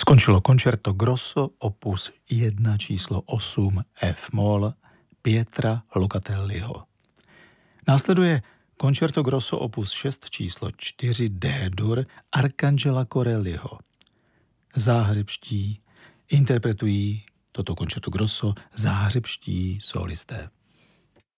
Skončilo Concerto Grosso opus 1 číslo 8 F moll Pietra Locatelliho. Následuje Concerto Grosso opus 6 číslo 4 D-dur Arcangela Corelliho. Záhřebští interpretují toto Concerto Grosso záhřebští solisté.